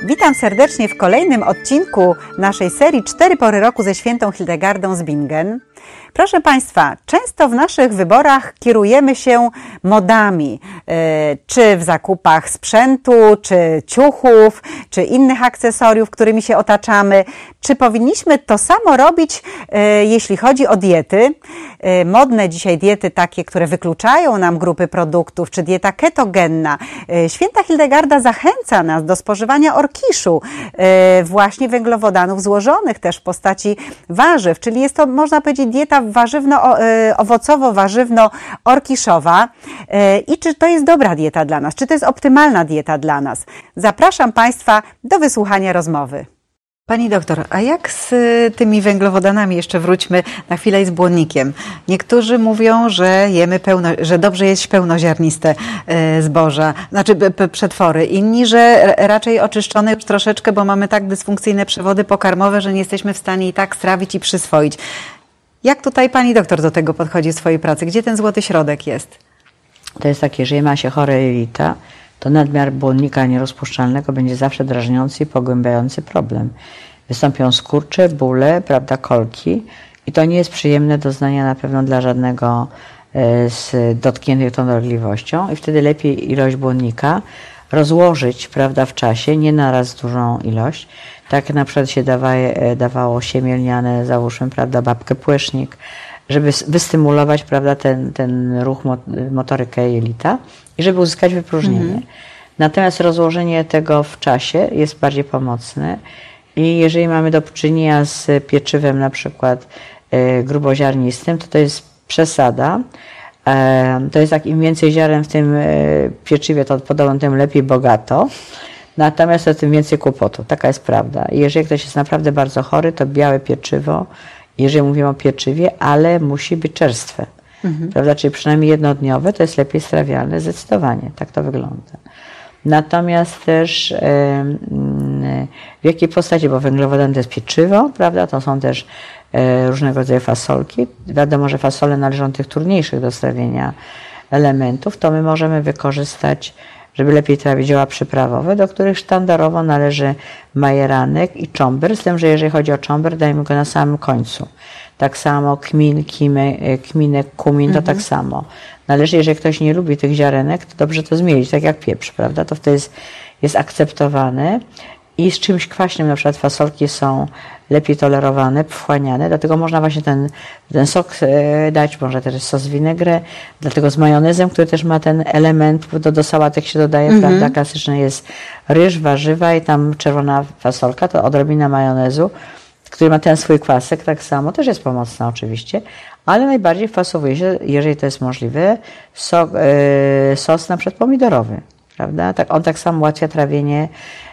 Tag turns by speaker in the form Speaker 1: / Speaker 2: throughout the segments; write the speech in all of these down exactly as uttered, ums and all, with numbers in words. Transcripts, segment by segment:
Speaker 1: Witam serdecznie w kolejnym odcinku naszej serii Cztery pory roku ze świętą Hildegardą z Bingen. Proszę Państwa, często w naszych wyborach kierujemy się modami, czy w zakupach sprzętu, czy ciuchów, czy innych akcesoriów, którymi się otaczamy. Czy powinniśmy to samo robić, jeśli chodzi o diety? Modne dzisiaj diety takie, które wykluczają nam grupy produktów, czy dieta ketogenna. Święta Hildegarda zachęca nas do spożywania orkiszu, właśnie węglowodanów złożonych też w postaci warzyw, czyli jest to, można powiedzieć, dieta warzywno-owocowo-warzywno-orkiszowa. I czy to jest dobra dieta dla nas? Czy to jest optymalna dieta dla nas? Zapraszam Państwa do wysłuchania rozmowy. Pani doktor, a jak z tymi węglowodanami, jeszcze wróćmy na chwilę, i z błonnikiem? Niektórzy mówią, że jemy pełno, że dobrze jeść pełnoziarniste zboża, znaczy przetwory. Inni, że raczej oczyszczone już troszeczkę, bo mamy tak dysfunkcyjne przewody pokarmowe, że nie jesteśmy w stanie i tak strawić i przyswoić. Jak tutaj pani doktor do tego podchodzi w swojej pracy? Gdzie ten złoty środek jest?
Speaker 2: To jest takie, że jeżeli ma się chore jelita, to nadmiar błonnika nierozpuszczalnego będzie zawsze drażniący i pogłębiający problem. Wystąpią skurcze, bóle, prawda, kolki i to nie jest przyjemne doznania na pewno dla żadnego z dotkniętych tą dolegliwością i wtedy lepiej ilość błonnika rozłożyć, prawda, w czasie, nie naraz dużą ilość. Tak na przykład się dawaje, dawało siemię lniane, załóżmy, prawda, babkę płecznik, żeby wystymulować, prawda, ten, ten ruch, motorykę jelita i żeby uzyskać wypróżnienie. Mhm. Natomiast rozłożenie tego w czasie jest bardziej pomocne i jeżeli mamy do czynienia z pieczywem na przykład e, gruboziarnistym, to to jest przesada. E, to jest tak, im więcej ziaren w tym e, pieczywie, to podobno tym lepiej bogato. Natomiast to tym więcej kłopotu. Taka jest prawda. I jeżeli ktoś jest naprawdę bardzo chory, to białe pieczywo, jeżeli mówimy o pieczywie, ale musi być czerstwe. Mhm. Prawda? Czyli przynajmniej jednodniowe, to jest lepiej strawialne, zdecydowanie. Tak to wygląda. Natomiast też w jakiej postaci, bo węglowodany to jest pieczywo, prawda? To są też różnego rodzaju fasolki. Wiadomo, że fasole należą do tych trudniejszych do strawienia elementów, to my możemy wykorzystać, żeby lepiej trawić, zioła przyprawowe, do których sztandarowo należy majeranek i czomber, z tym, że jeżeli chodzi o czomber, dajmy go na samym końcu. Tak samo kmin, kimy, kminek, kumin, mhm. to tak samo. Należy, jeżeli ktoś nie lubi tych ziarenek, to dobrze to zmielić, tak jak pieprz, prawda? To wtedy jest, jest akceptowane i z czymś kwaśnym, na przykład fasolki są lepiej tolerowane, wchłaniane, dlatego można właśnie ten, ten sok dać, może też sos vinaigrette, dlatego z majonezem, który też ma ten element, do, do sałatek się dodaje, mm-hmm. prawda, klasyczny jest ryż, warzywa i tam czerwona fasolka, to odrobina majonezu, który ma ten swój kwasek, tak samo, też jest pomocna oczywiście, ale najbardziej fasowuje się, jeżeli to jest możliwe, sok, yy, sos na przykład pomidorowy, prawda, tak, on tak samo ułatwia trawienie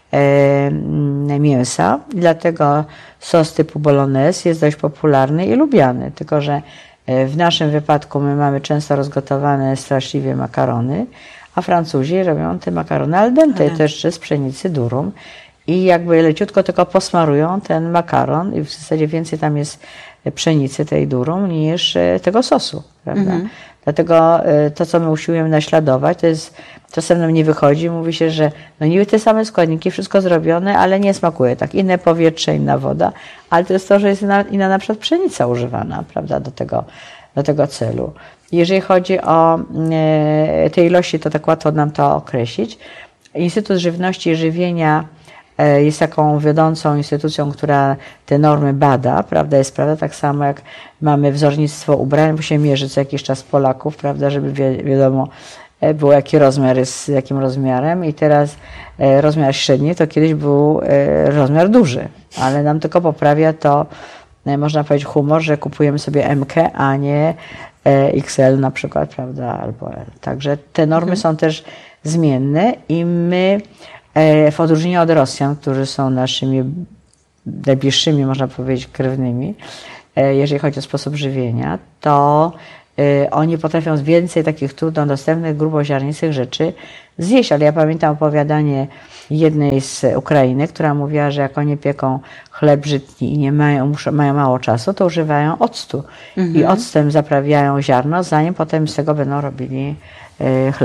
Speaker 2: mięsa, dlatego sos typu bolognese jest dość popularny i lubiany, tylko że w naszym wypadku my mamy często rozgotowane straszliwie makarony, a Francuzi robią te makarony al dente, to jeszcze z pszenicy durum i jakby leciutko tylko posmarują ten makaron i w zasadzie więcej tam jest pszenicy tej durum niż tego sosu, prawda? Mhm. Dlatego to, co my usiłujemy naśladować, to jest, czasem nam nie wychodzi, mówi się, że no niby te same składniki, wszystko zrobione, ale nie smakuje tak. Inne powietrze, inna woda, ale to jest to, że jest inna, inna na przykład pszenica używana, prawda, do tego, do tego celu. Jeżeli chodzi o e, te ilości, to tak łatwo nam to określić. Instytut Żywności i Żywienia jest taką wiodącą instytucją, która te normy bada, prawda, jest prawda, tak samo jak mamy wzornictwo ubrań, bo się mierzy co jakiś czas Polaków, prawda, żeby wi wiadomo było jaki rozmiar jest z jakim rozmiarem i teraz e, rozmiar średni to kiedyś był e, rozmiar duży, ale nam tylko poprawia to, e, można powiedzieć, humor, że kupujemy sobie M K, a nie e, X L na przykład, prawda, albo L. Także te normy mhm. są też zmienne i my w odróżnieniu od Rosjan, którzy są naszymi najbliższymi, można powiedzieć, krewnymi, jeżeli chodzi o sposób żywienia, to oni potrafią więcej takich trudno dostępnych, gruboziarnistych rzeczy zjeść. Ale ja pamiętam opowiadanie jednej z Ukrainy, która mówiła, że jak oni pieką chleb żytni i nie mają, muszą, mają mało czasu, to używają octu. Mhm. I octem zaprawiają ziarno, zanim potem z tego będą robili chleb.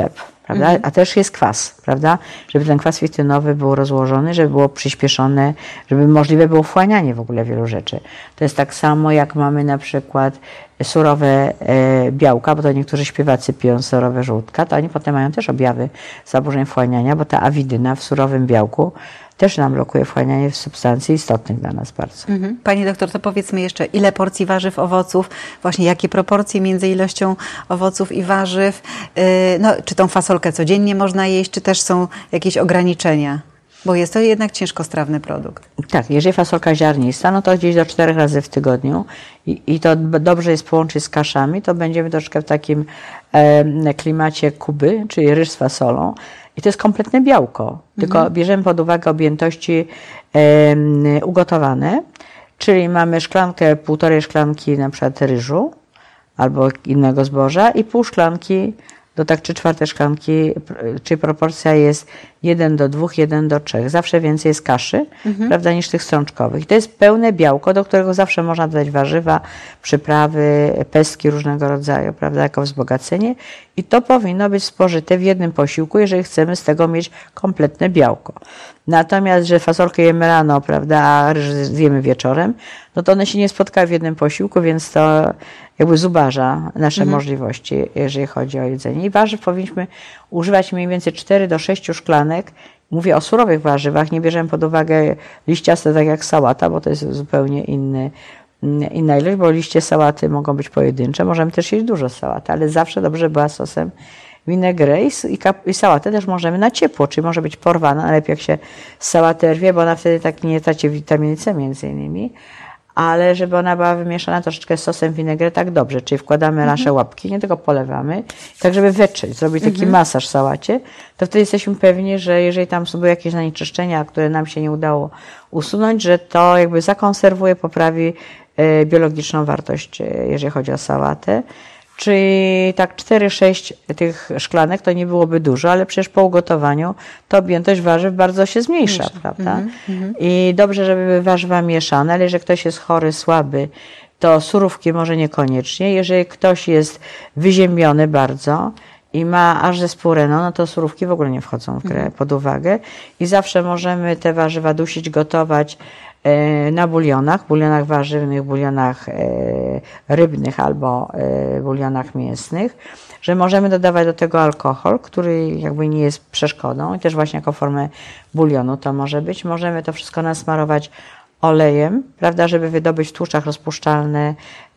Speaker 2: prawda?
Speaker 1: Mhm.
Speaker 2: A też jest kwas, prawda? Żeby ten kwas fitynowy był rozłożony, żeby było przyspieszone, żeby możliwe było wchłanianie w ogóle wielu rzeczy. To jest tak samo, jak mamy na przykład surowe e, białka, bo to niektórzy śpiewacy piją surowe żółtka, to oni potem mają też objawy zaburzeń wchłaniania, bo ta awidyna w surowym białku też nam blokuje wchłanianie substancji istotnych dla nas bardzo.
Speaker 1: Mhm. Pani doktor, to powiedzmy jeszcze, ile porcji warzyw, owoców, właśnie jakie proporcje między ilością owoców i warzyw, yy, no, czy tą fasolkę codziennie można jeść, czy też są jakieś ograniczenia? Bo jest to jednak ciężkostrawny produkt.
Speaker 2: Tak, jeżeli fasolka ziarnista, no to gdzieś do czterech razy w tygodniu i, i to dobrze jest połączyć z kaszami, to będziemy troszkę w takim e, klimacie Kuby, czyli ryż z fasolą. I to jest kompletne białko, tylko mhm. bierzemy pod uwagę objętości e, ugotowane, czyli mamy szklankę, półtorej szklanki na przykład ryżu albo innego zboża i pół szklanki do tak trzy czwarte szklanki, czyli proporcja jest jeden do dwóch, jeden do trzech. Zawsze więcej jest kaszy, mhm. prawda, niż tych strączkowych. I to jest pełne białko, do którego zawsze można dodać warzywa, przyprawy, pestki różnego rodzaju, prawda, jako wzbogacenie. I to powinno być spożyte w jednym posiłku, jeżeli chcemy z tego mieć kompletne białko. Natomiast, że fasolkę jemy rano, prawda, a ryż zjemy wieczorem, no to one się nie spotkały w jednym posiłku, więc to jakby zubaża nasze mhm. możliwości, jeżeli chodzi o jedzenie. I warzyw powinniśmy używać mniej więcej cztery do sześciu szklanek. Mówię o surowych warzywach, nie bierzemy pod uwagę liściaste, tak jak sałata, bo to jest zupełnie inny, inna ilość, bo liście sałaty mogą być pojedyncze. Możemy też jeść dużo sałaty, ale zawsze dobrze była sosem vinaigrette i, i sałatę też możemy na ciepło, czyli może być porwana, najlepiej jak się sałatę rwie, bo ona wtedy tak nie traci witaminy C między innymi, ale żeby ona była wymieszana troszeczkę z sosem vinaigrette tak dobrze, czyli wkładamy mhm. nasze łapki, nie tylko polewamy, tak żeby wetrzeć, zrobić taki mhm. masaż sałacie, to wtedy jesteśmy pewni, że jeżeli tam są jakieś zanieczyszczenia, które nam się nie udało usunąć, że to jakby zakonserwuje, poprawi e, biologiczną wartość, e, jeżeli chodzi o sałatę. Czyli tak cztery sześć tych szklanek to nie byłoby dużo, ale przecież po ugotowaniu to objętość warzyw bardzo się zmniejsza, Mniejsza. prawda? Mm-hmm. I dobrze, żeby były warzywa mieszane, ale jeżeli ktoś jest chory, słaby, to surówki może niekoniecznie. Jeżeli ktoś jest wyziębiony bardzo i ma aż zespół Reno, no to surówki w ogóle nie wchodzą w grę mm-hmm. pod uwagę. I zawsze możemy te warzywa dusić, gotować na bulionach, bulionach warzywnych, bulionach rybnych albo bulionach mięsnych, że możemy dodawać do tego alkohol, który jakby nie jest przeszkodą i też właśnie jako formę bulionu to może być. Możemy to wszystko nasmarować olejem, prawda, żeby wydobyć w tłuszczach rozpuszczalne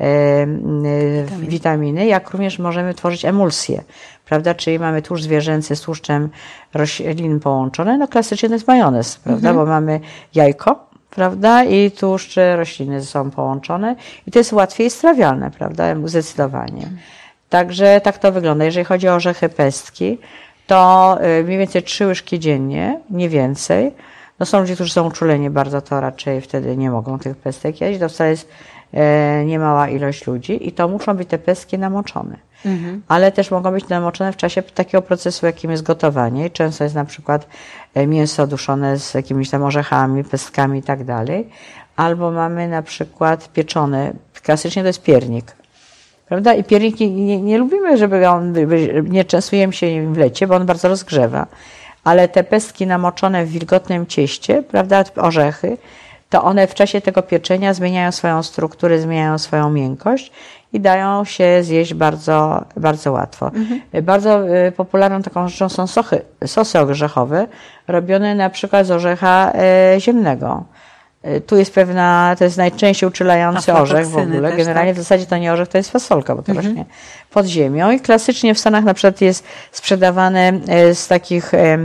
Speaker 2: witaminy. witaminy, jak również możemy tworzyć emulsję, prawda, czyli mamy tłuszcz zwierzęcy z tłuszczem roślin połączone, no klasycznie to jest majonez, prawda, mhm. bo mamy jajko, prawda, i tłuszcze rośliny są połączone i to jest łatwiej strawialne, prawda, zdecydowanie. Także tak to wygląda. Jeżeli chodzi o orzechy pestki, to mniej więcej trzy łyżki dziennie, nie więcej. No są ludzie, którzy są uczuleni bardzo, to raczej wtedy nie mogą tych pestek jeść. To wcale jest e, niemała ilość ludzi i to muszą być te pestki namoczone. Mhm. Ale też mogą być namoczone w czasie takiego procesu, jakim jest gotowanie. I często jest na przykład mięso duszone z jakimiś tam orzechami, pestkami i tak dalej. Albo mamy na przykład pieczone, klasycznie to jest piernik. Prawda? I piernik nie, nie, nie lubimy, żeby on, nie częstujemy się nim w lecie, bo on bardzo rozgrzewa. Ale te pestki namoczone w wilgotnym cieście, prawda, orzechy, to one w czasie tego pieczenia zmieniają swoją strukturę, zmieniają swoją miękkość i dają się zjeść bardzo, bardzo łatwo. Mhm. Bardzo popularną taką rzeczą są sochy, sosy orzechowe, robione na przykład z orzecha e, ziemnego. Tu jest pewna, to jest najczęściej uczulający orzech w ogóle. Też, generalnie tak? W zasadzie to nie orzech, to jest fasolka, bo to mhm. rośnie pod ziemią. I klasycznie w Stanach na przykład jest sprzedawane z takich e,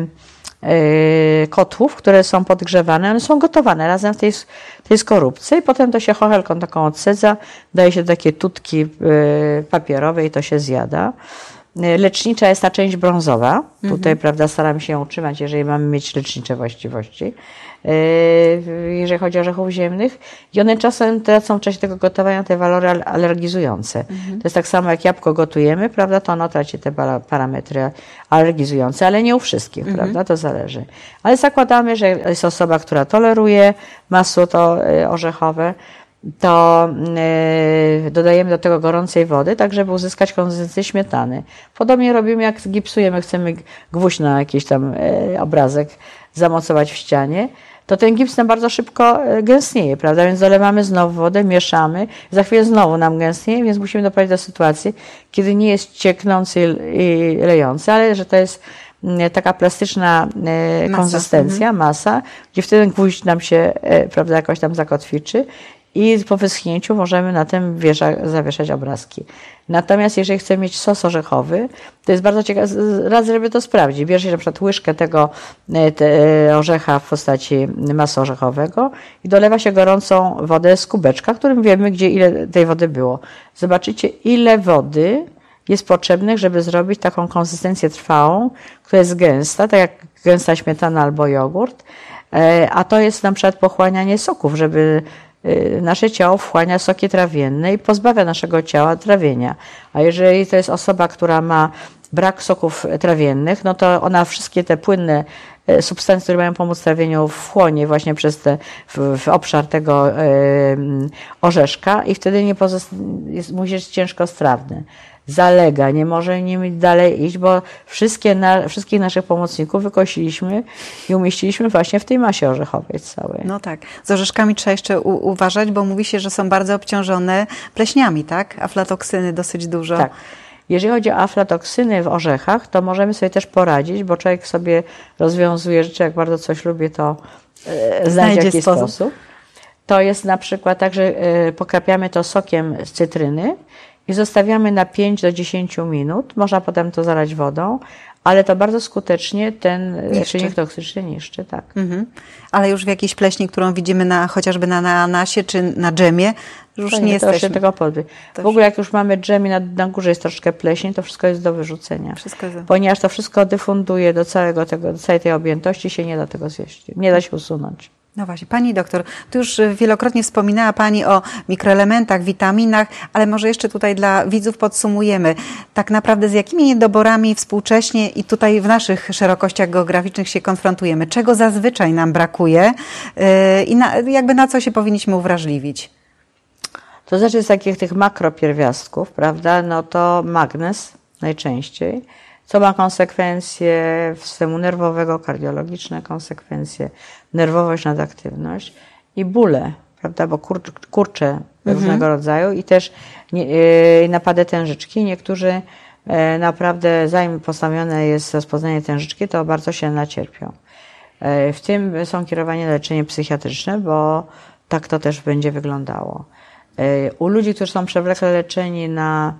Speaker 2: e, kotłów, które są podgrzewane. One są gotowane razem w tej, tej skorupce i potem to się chochelką taką odsedza, daje się takie tutki e, papierowe i to się zjada. Lecznicza jest ta część brązowa. Mhm. Tutaj, prawda, staramy się ją utrzymać, jeżeli mamy mieć lecznicze właściwości. Jeżeli chodzi o orzechów ziemnych. I one czasem tracą w czasie tego gotowania te walory alergizujące. Mhm. To jest tak samo, jak jabłko gotujemy, prawda, to ono traci te parametry alergizujące, ale nie u wszystkich, mhm. prawda, to zależy. Ale zakładamy, że jest osoba, która toleruje masło to orzechowe, to yy, dodajemy do tego gorącej wody, tak żeby uzyskać konsystencję śmietany. Podobnie robimy, jak gipsujemy, chcemy gwóźdź na jakiś tam yy, obrazek zamocować w ścianie, to ten gips nam bardzo szybko gęstnieje, prawda? Więc dolewamy znowu wodę, mieszamy, za chwilę znowu nam gęstnieje, więc musimy doprowadzić do sytuacji, kiedy nie jest cieknący i lejący, ale że to jest taka plastyczna masa. konsystencja, mhm. masa, gdzie wtedy gwóźdź nam się, prawda, jakoś tam zakotwiczy i po wyschnięciu możemy na tym wiesza, zawieszać obrazki. Natomiast jeżeli chcemy mieć sos orzechowy, to jest bardzo ciekawe, raz żeby to sprawdzić. Bierze się na przykład łyżkę tego te, orzecha w postaci masy orzechowego i dolewa się gorącą wodę z kubeczka, którym wiemy, gdzie ile tej wody było. Zobaczycie, ile wody jest potrzebnych, żeby zrobić taką konsystencję trwałą, która jest gęsta, tak jak gęsta śmietana albo jogurt, a to jest na przykład pochłanianie soków, żeby nasze ciało wchłania soki trawienne i pozbawia naszego ciała trawienia. A jeżeli to jest osoba, która ma brak soków trawiennych, no to ona wszystkie te płynne substancje, które mają pomóc trawieniu, wchłonie właśnie przez te, w, w obszar tego y, orzeszka i wtedy nie jest, musi być ciężkostrawny. Zalega, nie może nim dalej iść, bo wszystkie na, wszystkich naszych pomocników wykosiliśmy i umieściliśmy właśnie w tej masie orzechowej całej.
Speaker 1: No tak. Z orzeszkami trzeba jeszcze u, uważać, bo mówi się, że są bardzo obciążone pleśniami, tak? Aflatoksyny dosyć dużo. Tak.
Speaker 2: Jeżeli chodzi o aflatoksyny w orzechach, to możemy sobie też poradzić, bo człowiek sobie rozwiązuje rzeczy, jak bardzo coś lubi, to e, znajdzie jakiś sposób. sposób. To jest na przykład tak, że e, pokrapiamy to sokiem z cytryny i zostawiamy na pięć do dziesięciu minut. Można potem to zalać wodą, ale to bardzo skutecznie ten czynnik toksyczny niszczy. Tak. Mhm.
Speaker 1: Ale już w jakiejś pleśni, którą widzimy na, chociażby na, na anasie czy na dżemie, już to nie, nie jesteśmy.
Speaker 2: To się tego pozbyć. W ogóle jak już mamy dżem i na, na górze jest troszkę pleśni, to wszystko jest do wyrzucenia. Wszystko jest... Ponieważ to wszystko dyfunduje do całego tego, do całej tej objętości, się nie da tego zjeść. Nie da się usunąć.
Speaker 1: No właśnie, Pani doktor, tu już wielokrotnie wspominała Pani o mikroelementach, witaminach, ale może jeszcze tutaj dla widzów podsumujemy. Tak naprawdę z jakimi niedoborami współcześnie i tutaj w naszych szerokościach geograficznych się konfrontujemy? Czego zazwyczaj nam brakuje yy, i na, jakby na co się powinniśmy uwrażliwić?
Speaker 2: To znaczy z takich tych makropierwiastków, prawda, no to magnez najczęściej, co ma konsekwencje systemu nerwowego, kardiologiczne konsekwencje, nerwowość, nadaktywność i bóle, prawda, bo kur, kurcze mhm. różnego rodzaju i też nie, yy, napady tężyczki. Niektórzy yy, naprawdę, zanim postawione jest rozpoznanie tężyczki, to bardzo się nacierpią. Yy, w tym są kierowane na leczenie psychiatryczne, bo tak to też będzie wyglądało. Yy, u ludzi, którzy są przewlekle leczeni na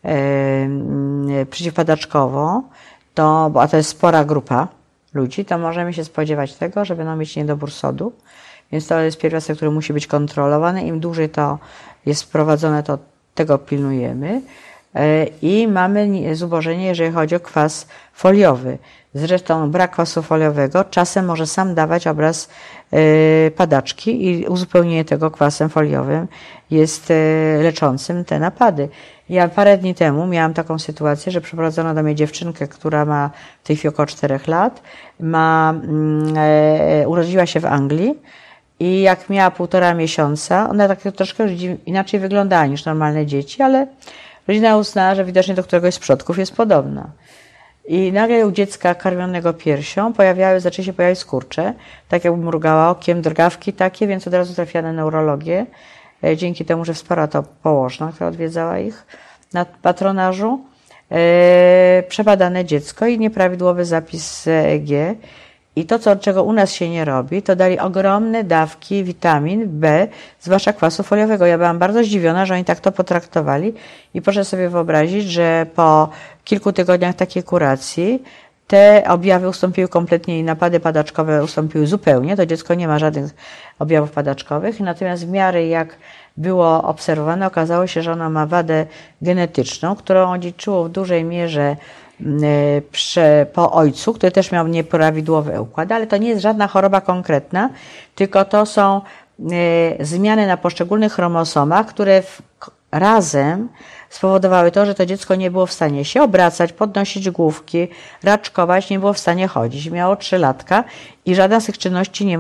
Speaker 2: Yy, przeciwpadaczkowo, to, a to jest spora grupa ludzi, to możemy się spodziewać tego, że będą mieć niedobór sodu, więc to jest pierwiastek, który musi być kontrolowany. Im dłużej to jest wprowadzone, to tego pilnujemy. Yy, I mamy zubożenie, jeżeli chodzi o kwas foliowy. Zresztą brak kwasu foliowego czasem może sam dawać obraz yy, padaczki i uzupełnienie tego kwasem foliowym jest yy, leczącym te napady. Ja parę dni temu miałam taką sytuację, że przyprowadzono do mnie dziewczynkę, która ma w tej chwili około czterech lat, ma, yy, urodziła się w Anglii i jak miała półtora miesiąca, ona tak troszkę inaczej wyglądała niż normalne dzieci, ale rodzina uznała, że widocznie do któregoś z przodków jest podobna. I nagle u dziecka karmionego piersią pojawiały, zaczęły się pojawiać skurcze, tak jakby mrugała okiem, drgawki takie, więc od razu trafiła na neurologię. Dzięki temu, że wsparła to położna, która odwiedzała ich na patronażu. E, przebadane dziecko i nieprawidłowy zapis E E G. I to, co, czego u nas się nie robi, to dali ogromne dawki witamin B, zwłaszcza kwasu foliowego. Ja byłam bardzo zdziwiona, że oni tak to potraktowali i proszę sobie wyobrazić, że po kilku tygodniach takiej kuracji te objawy ustąpiły kompletnie i napady padaczkowe ustąpiły zupełnie. To dziecko nie ma żadnych objawów padaczkowych. Natomiast w miarę jak było obserwowane, okazało się, że ono ma wadę genetyczną, którą odziedziczyło w dużej mierze Prze, po ojcu, który też miał nieprawidłowy układ, ale to nie jest żadna choroba konkretna, tylko to są y, zmiany na poszczególnych chromosomach, które w, razem spowodowały to, że to dziecko nie było w stanie się obracać, podnosić główki, raczkować, nie było w stanie chodzić. Miało trzylatka i żadna z tych czynności nie